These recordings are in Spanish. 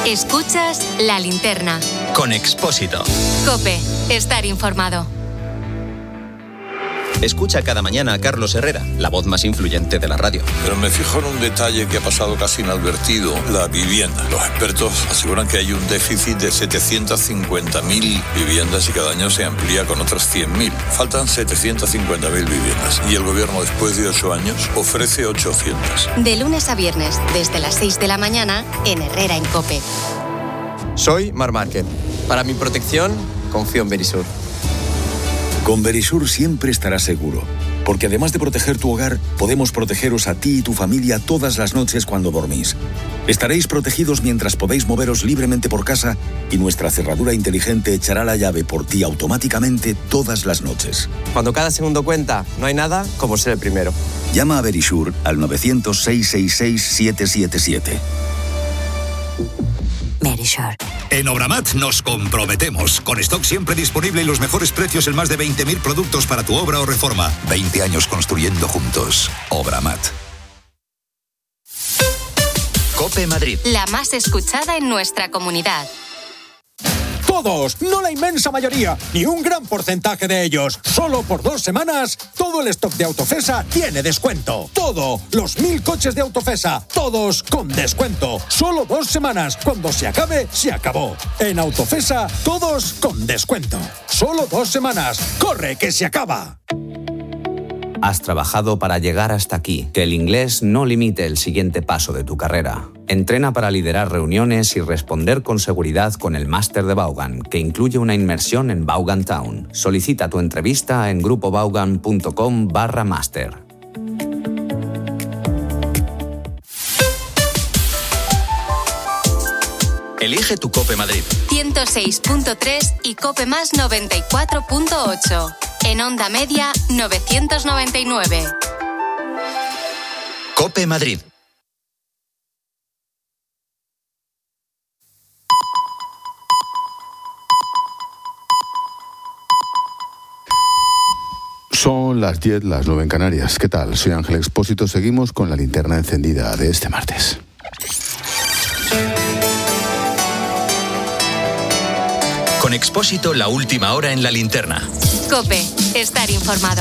Escuchas La Linterna. Con Expósito. COPE. Estar informado. Escucha cada mañana a Carlos Herrera, la voz más influyente de la radio. Pero me fijo en un detalle que ha pasado casi inadvertido: la vivienda. Los expertos aseguran que hay un déficit de 750.000 viviendas y cada año se amplía con otras 100.000. Faltan 750.000 viviendas y el gobierno, después de 8 años, ofrece 800. De lunes a viernes, desde las 6 de la mañana, en Herrera en COPE. Soy Marc Márquez. Para mi protección, confío en Verisur. Con Verisur siempre estarás seguro, porque además de proteger tu hogar, podemos protegeros a ti y tu familia todas las noches cuando dormís. Estaréis protegidos mientras podéis moveros libremente por casa y nuestra cerradura inteligente echará la llave por ti automáticamente todas las noches. Cuando cada segundo cuenta, no hay nada como ser el primero. Llama a Verisur al 900-666-777. Verisur. En Obramat nos comprometemos. Con stock siempre disponible y los mejores precios en más de 20.000 productos para tu obra o reforma. 20 años construyendo juntos. Obramat. COPE Madrid. La más escuchada en nuestra comunidad. Todos, no la inmensa mayoría, ni un gran porcentaje de ellos. Solo por 2 semanas, todo el stock de Autofesa tiene descuento. Todo, los 1.000 coches de Autofesa, todos con descuento. Solo 2 semanas, cuando se acabe, se acabó. En Autofesa, todos con descuento. Solo 2 semanas, corre que se acaba. Has trabajado para llegar hasta aquí. Que el inglés no limite el siguiente paso de tu carrera. Entrena para liderar reuniones y responder con seguridad con el máster de Vaughan, que incluye una inmersión en Vaughan Town. Solicita tu entrevista en grupovaughan.com/máster. Elige tu COPE Madrid. 106.3 y COPE más 94.8. En onda media, 999. COPE Madrid. Son las 10, las 9 en Canarias. ¿Qué tal? Soy Ángel Expósito. Seguimos con la linterna encendida de este martes. Con Expósito, la última hora en la linterna. COPE. Estar informado.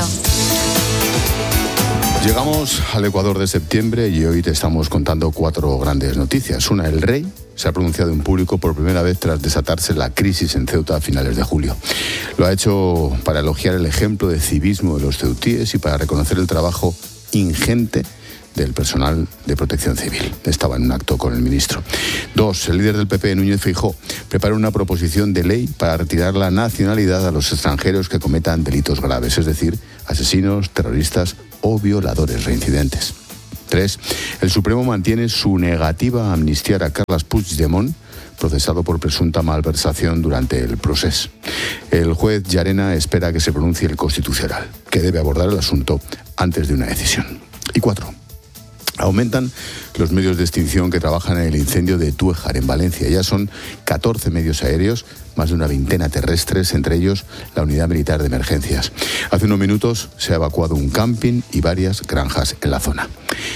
Llegamos al Ecuador de septiembre y hoy te estamos contando 4 grandes noticias. Una, el rey se ha pronunciado en público por primera vez tras desatarse la crisis en Ceuta a finales de julio. Lo ha hecho para elogiar el ejemplo de civismo de los ceutíes y para reconocer el trabajo ingente del personal de protección civil. Estaba en un acto con el ministro. 2, el líder del PP, Núñez Feijóo, prepara una proposición de ley para retirar la nacionalidad a los extranjeros que cometan delitos graves, es decir, asesinos, terroristas o violadores reincidentes. 3, el Supremo mantiene su negativa a amnistiar a Carles Puigdemont, procesado por presunta malversación durante el procés. El juez Llarena espera que se pronuncie el Constitucional, que debe abordar el asunto antes de una decisión. Y 4, aumentan los medios de extinción que trabajan en el incendio de Túejar, en Valencia. Ya son 14 medios aéreos, más de una veintena terrestres, entre ellos la unidad militar de emergencias. Hace unos minutos se ha evacuado un camping y varias granjas en la zona.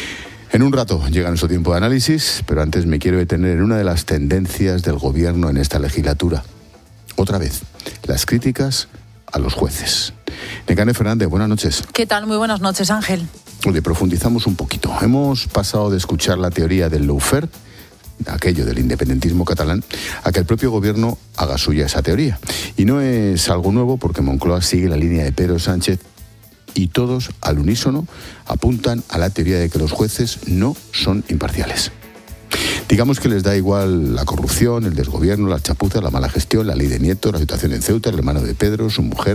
En un rato llega nuestro tiempo de análisis, pero antes me quiero detener en una de las tendencias del gobierno en esta legislatura. Otra vez, las críticas a los jueces. Nekane Fernández, buenas noches. ¿Qué tal? Muy buenas noches, Ángel. Oye, profundizamos un poquito. Hemos pasado de escuchar la teoría del lawfare, aquello del independentismo catalán, a que el propio gobierno haga suya esa teoría. Y no es algo nuevo porque Moncloa sigue la línea de Pedro Sánchez y todos, al unísono, apuntan a la teoría de que los jueces no son imparciales. Digamos que les da igual la corrupción, el desgobierno, la chapuza, la mala gestión, la ley de Nieto, la situación en Ceuta, el hermano de Pedro, su mujer,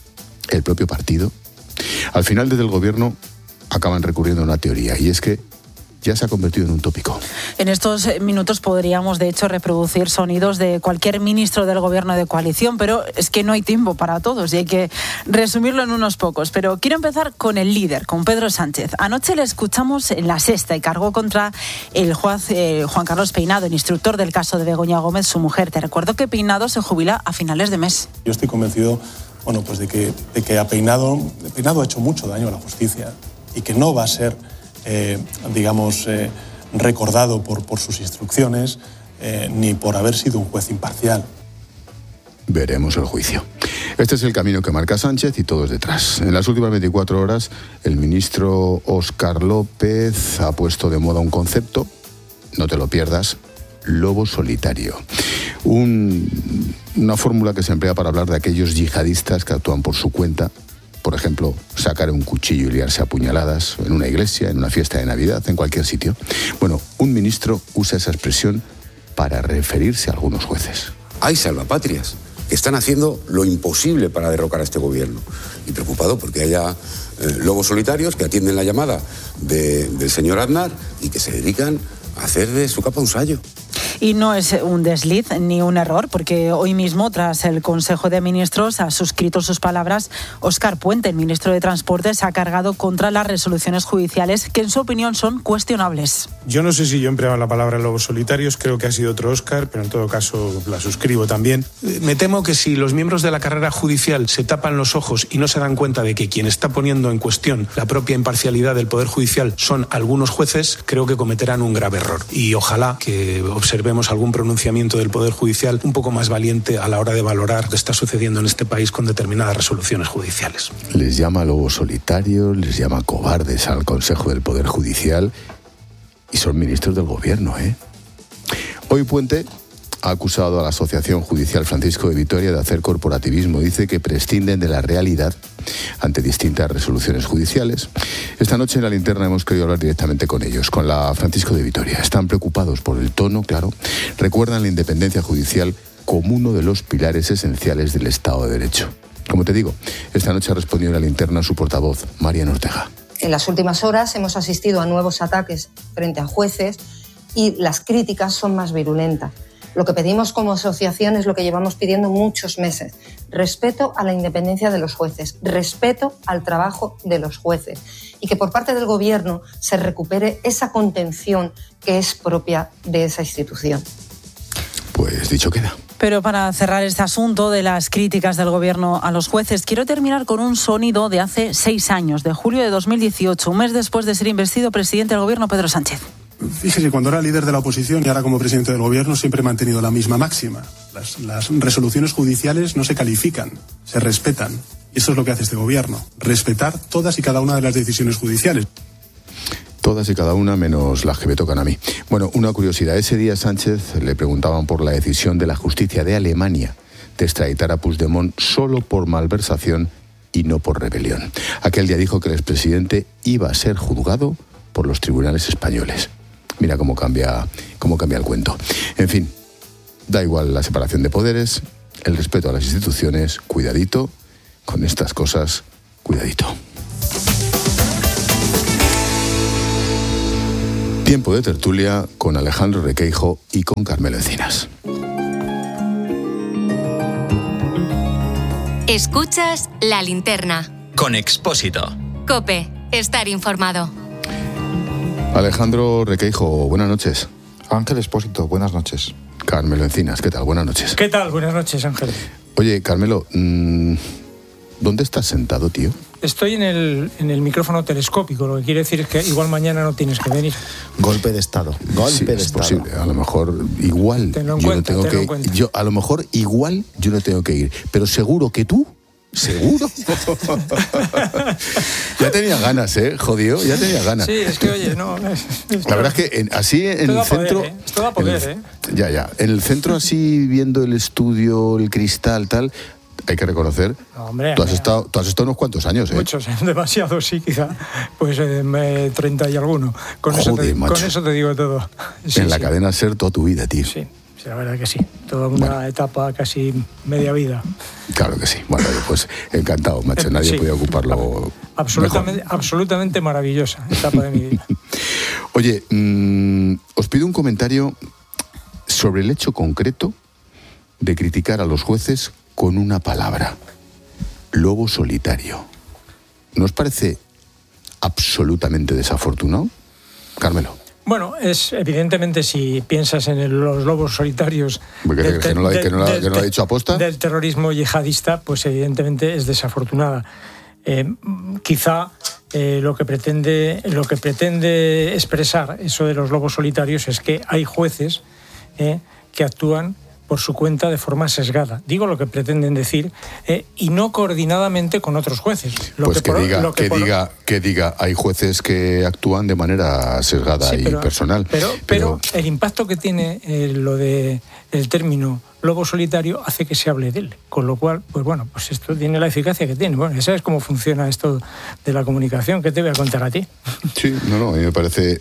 el propio partido. Al final, desde el gobierno acaban recurriendo a una teoría, y es que ya se ha convertido en un tópico. En estos minutos podríamos, de hecho, reproducir sonidos de cualquier ministro del gobierno de coalición, pero es que no hay tiempo para todos y hay que resumirlo en unos pocos. Pero quiero empezar con el líder, con Pedro Sánchez. Anoche le escuchamos en La Sexta y cargó contra el juez Juan Carlos Peinado, el instructor del caso de Begoña Gómez, su mujer. Te recuerdo que Peinado se jubila a finales de mes. Yo estoy convencido, pues de que a Peinado ha hecho mucho daño a la justicia y que no va a ser recordado por sus instrucciones, ni por haber sido un juez imparcial. Veremos el juicio. Este es el camino que marca Sánchez y todos detrás. En las últimas 24 horas, el ministro Óscar López ha puesto de moda un concepto, no te lo pierdas, lobo solitario. Una fórmula que se emplea para hablar de aquellos yihadistas que actúan por su cuenta. Por ejemplo, sacar un cuchillo y liarse a puñaladas en una iglesia, en una fiesta de Navidad, en cualquier sitio. Bueno, un ministro usa esa expresión para referirse a algunos jueces. Hay salvapatrias que están haciendo lo imposible para derrocar a este gobierno. Y preocupado porque haya lobos solitarios que atienden la llamada del señor Aznar y que se dedican a hacer de su capa un sayo. Y no es un desliz ni un error, porque hoy mismo, tras el Consejo de Ministros, ha suscrito sus palabras Óscar Puente, el ministro de Transportes, ha cargado contra las resoluciones judiciales que, en su opinión, son cuestionables. Yo no sé si yo he empleado la palabra lobos solitarios, creo que ha sido otro Óscar, pero en todo caso la suscribo también. Me temo que si los miembros de la carrera judicial se tapan los ojos y no se dan cuenta de que quien está poniendo en cuestión la propia imparcialidad del Poder Judicial son algunos jueces, creo que cometerán un grave error. Y ojalá que observemos algún pronunciamiento del Poder Judicial un poco más valiente a la hora de valorar lo que está sucediendo en este país con determinadas resoluciones judiciales. Les llama lobos solitarios, les llama cobardes al Consejo del Poder Judicial y son ministros del gobierno, ¿eh? Hoy Puente ha acusado a la Asociación Judicial Francisco de Vitoria de hacer corporativismo. Dice que prescinden de la realidad ante distintas resoluciones judiciales. Esta noche en La Linterna hemos querido hablar directamente con ellos, con la Francisco de Vitoria. Están preocupados por el tono, claro. Recuerdan la independencia judicial como uno de los pilares esenciales del Estado de Derecho. Como te digo, esta noche ha respondido en La Linterna su portavoz, Marian Ortega. En las últimas horas hemos asistido a nuevos ataques frente a jueces y las críticas son más virulentas. Lo que pedimos como asociación es lo que llevamos pidiendo muchos meses. Respeto a la independencia de los jueces, respeto al trabajo de los jueces y que por parte del Gobierno se recupere esa contención que es propia de esa institución. Pues dicho queda. Pero para cerrar este asunto de las críticas del Gobierno a los jueces, quiero terminar con un sonido de hace 6 años, de julio de 2018, un mes después de ser investido presidente del Gobierno Pedro Sánchez. Fíjese, cuando era líder de la oposición y ahora como presidente del gobierno siempre he mantenido la misma máxima. Las resoluciones judiciales no se califican, se respetan. Y eso es lo que hace este gobierno, respetar todas y cada una de las decisiones judiciales. Todas y cada una menos las que me tocan a mí. Bueno, una curiosidad. Ese día Sánchez le preguntaban por la decisión de la justicia de Alemania de extraditar a Puigdemont solo por malversación y no por rebelión. Aquel día dijo que el expresidente iba a ser juzgado por los tribunales españoles. Mira cómo cambia el cuento. En fin, da igual la separación de poderes, el respeto a las instituciones, cuidadito, con estas cosas, cuidadito. Tiempo de tertulia con Alejandro Requeijo y con Carmelo Encinas. Escuchas La Linterna. Con Expósito. COPE. Estar informado. Alejandro Requeijo, buenas noches. Ángel Expósito, buenas noches. Carmelo Encinas, ¿qué tal? Buenas noches. ¿Qué tal? Buenas noches, Ángel. Oye, Carmelo, ¿dónde estás sentado, tío? Estoy en el micrófono telescópico, lo que quiere decir es que igual mañana no tienes que venir. Golpe de Estado. Sí, es posible. A lo mejor igual yo a lo mejor igual yo no tengo que ir, pero seguro que tú. ¿Seguro? Ya tenía ganas, jodido, ya tenía ganas. Sí, es que oye, no. La verdad es que así en el centro. Esto va a poder, Ya. En el centro, así viendo el estudio, el cristal, tal. Hay que reconocer, hombre, tú has estado unos cuantos años, Muchos, demasiados, sí, quizá. Pues 30 y alguno. Con eso te digo todo. Sí, en la cadena SER toda tu vida, tío. Sí, la verdad que sí. Toda una etapa, casi media vida. Claro que sí. Bueno, pues encantado, macho. Nadie podía ocuparlo absolutamente maravillosa etapa de mi vida. Oye, os pido un comentario sobre el hecho concreto de criticar a los jueces con una palabra: lobo solitario. ¿No os parece absolutamente desafortunado, Carmelo? Bueno, es evidentemente, si piensas en los lobos solitarios que no lo ha dicho aposta del terrorismo yihadista, pues evidentemente es desafortunada. Quizá lo que pretende expresar eso de los lobos solitarios es que hay jueces que actúan por su cuenta de forma sesgada. Digo lo que pretenden decir, y no coordinadamente con otros jueces. Que diga, hay jueces que actúan de manera sesgada y personal. Pero el impacto que tiene lo de el término lobo solitario hace que se hable de él, con lo cual, pues esto tiene la eficacia que tiene. Bueno, ¿sabes cómo funciona esto de la comunicación? ¿Qué te voy a contar a ti? Sí, a mí me parece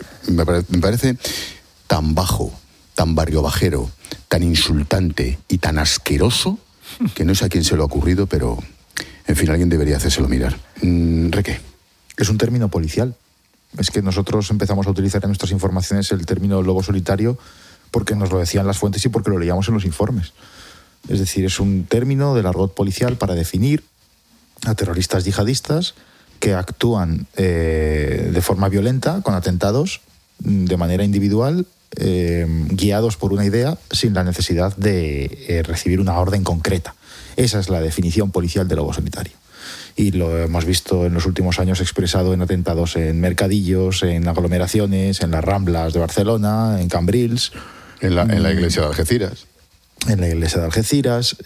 tan bajo, tan barrio bajero, tan insultante y tan asqueroso, que no sé a quién se lo ha ocurrido, pero, en fin, alguien debería hacérselo mirar. Reque. Es un término policial. Es que nosotros empezamos a utilizar en nuestras informaciones el término lobo solitario porque nos lo decían las fuentes y porque lo leíamos en los informes. Es decir, es un término del argot policial para definir a terroristas yihadistas que actúan de forma violenta, con atentados, de manera individual, guiados por una idea sin la necesidad de recibir una orden concreta. Esa es la definición policial de lobo solitario. Y lo hemos visto en los últimos años expresado en atentados en mercadillos, en aglomeraciones, en las Ramblas de Barcelona, en Cambrils. En la iglesia de Algeciras. En la iglesia de Algeciras,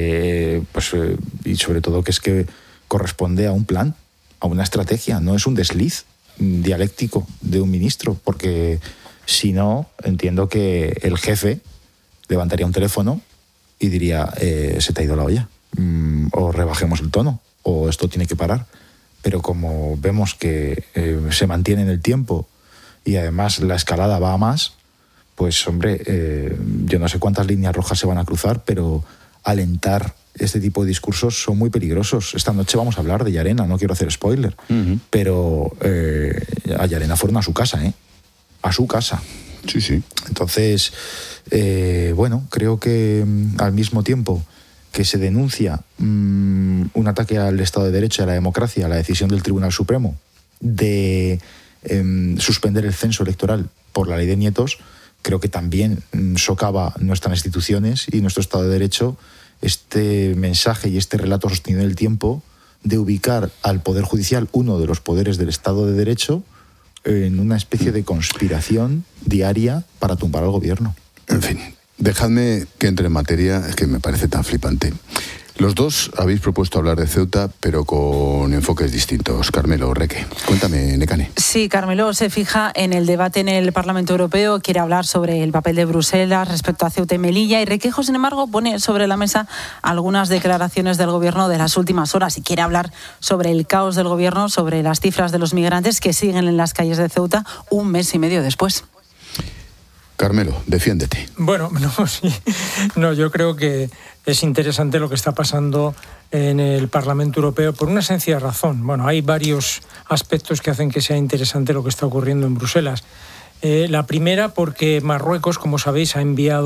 y sobre todo que es que corresponde a un plan, a una estrategia, no es un desliz dialéctico de un ministro, porque si no, entiendo que el jefe levantaría un teléfono y diría, se te ha ido la olla, o rebajemos el tono, o esto tiene que parar. Pero como vemos que se mantiene en el tiempo y además la escalada va a más, pues hombre, yo no sé cuántas líneas rojas se van a cruzar, pero alentar este tipo de discursos son muy peligrosos. Esta noche vamos a hablar de Llarena, no quiero hacer spoiler, pero a Llarena fueron a su casa, a su casa. Sí, sí. Entonces, creo que al mismo tiempo que se denuncia un ataque al Estado de Derecho y a la democracia, a la decisión del Tribunal Supremo de suspender el censo electoral por la ley de nietos, creo que también socava nuestras instituciones y nuestro Estado de Derecho este mensaje y este relato sostenido en el tiempo de ubicar al Poder Judicial, uno de los poderes del Estado de Derecho, en una especie de conspiración diaria para tumbar al gobierno. En fin, dejadme que entre en materia, es que me parece tan flipante. Los dos habéis propuesto hablar de Ceuta, pero con enfoques distintos. Carmelo, Reque, cuéntame, Nekane. Sí, Carmelo se fija en el debate en el Parlamento Europeo, quiere hablar sobre el papel de Bruselas respecto a Ceuta y Melilla, y Requejo, sin embargo, pone sobre la mesa algunas declaraciones del gobierno de las últimas horas y quiere hablar sobre el caos del gobierno, sobre las cifras de los migrantes que siguen en las calles de Ceuta un mes y medio después. Carmelo, defiéndete. Bueno, yo creo que es interesante lo que está pasando en el Parlamento Europeo por una sencilla razón. Bueno, hay varios aspectos que hacen que sea interesante lo que está ocurriendo en Bruselas. La primera, porque Marruecos, como sabéis, ha enviado